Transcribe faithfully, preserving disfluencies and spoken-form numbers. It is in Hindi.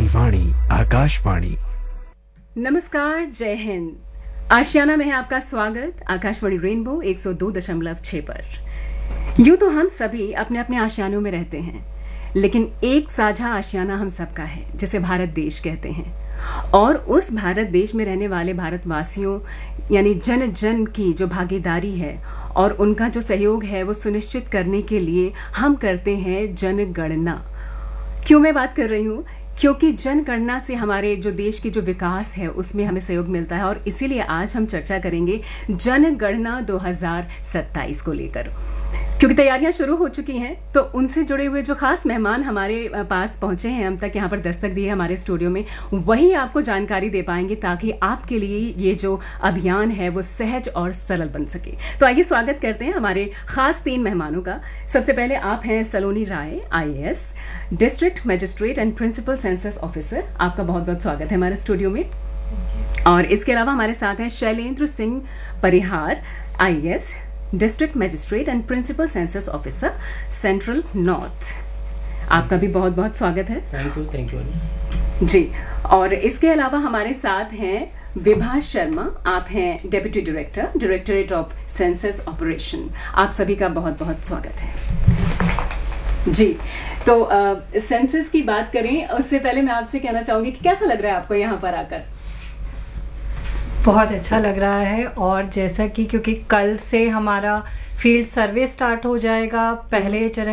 आपकी वाणी आकाशवाणी। नमस्कार, जय हिंद। आशियाना में है आपका स्वागत आकाशवाणी रेनबो एक सौ दो दशमलव छह पर। यूं तो हम सभी अपने अपने आशियानों में रहते हैं, लेकिन एक साझा आशियाना हम सबका है जिसे भारत देश कहते हैं। और उस भारत देश में रहने वाले भारतवासियों यानी जन जन की जो भागीदारी है और उनका जो सहयोग है वो सुनिश्चित करने के लिए हम करते हैं जनगणना। क्यों मैं बात कर रही हूँ? क्योंकि जनगणना से हमारे जो देश की जो विकास है उसमें हमें सहयोग मिलता है, और इसीलिए आज हम चर्चा करेंगे जनगणना दो हज़ार सत्ताईस को लेकर। क्योंकि तैयारियां शुरू हो चुकी हैं, तो उनसे जुड़े हुए जो खास मेहमान हमारे पास पहुंचे हैं, हम तक यहाँ पर दस्तक दी है हमारे स्टूडियो में, वही आपको जानकारी दे पाएंगे ताकि आपके लिए ये जो अभियान है वो सहज और सरल बन सके। तो आइए स्वागत करते हैं हमारे खास तीन मेहमानों का। सबसे पहले आप हैं सलोनी राय, आई A S, district magistrate and principal census officer. आपका बहुत बहुत स्वागत है हमारे स्टूडियो में। और इसके अलावा हमारे साथ हैं शैलेंद्र सिंह परिहार, आई A S, district magistrate and principal census officer, central north. आपका भी बहुत बहुत स्वागत है। थैंक यू थैंक यू जी। और इसके अलावा हमारे साथ हैं विभा शर्मा, आप हैं deputy director, directorate of census operation. आप सभी का बहुत बहुत स्वागत है। जी, तो सेंसस की बात करें उससे पहले मैं आपसे कहना चाहूंगी कि कैसा लग रहा है आपको यहाँ पर आकर? बहुत अच्छा लग रहा है। और जैसा कि क्योंकि कल से हमारा फील्ड सर्वे स्टार्ट हो जाएगा, पहले चरण